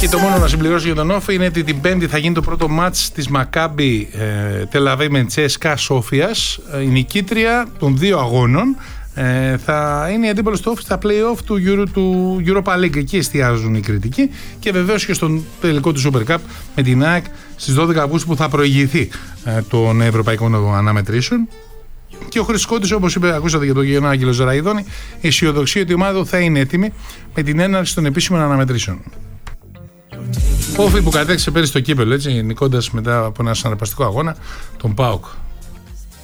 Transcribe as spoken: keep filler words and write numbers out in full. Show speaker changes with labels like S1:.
S1: Και το μόνο να συμπληρώσω για τον Όφη είναι ότι την Πέμπτη θα γίνει το πρώτο μάτς της Μακάμπι ε, Τελαβή με Τσέσκα Σόφιας. Η νικήτρια των δύο αγώνων ε, θα είναι η αντίπαλος του Όφη στα play-off του, Euro, του Europa League. Εκεί εστιάζουν οι κριτικοί. Και βεβαίως και στον τελικό του Super Cup με την ΑΕΚ στις δώδεκα Αυγούστου που θα προηγηθεί ε, των ευρωπαϊκών αναμετρήσεων. Και ο Χρυσικότης, όπως είπε, ακούσατε για τον Γιώργο Άγγελο Ζαραϊδόνη, αισιοδοξεί ότι η ομάδα θα είναι έτοιμη με την έναρξη των επίσημων αναμετρήσεων. Όφη που κατέκτησε πέρυσι το κύπελλο, έτσι, νικώντας μετά από ένα συναρπαστικό αγώνα τον ΠΑΟΚ.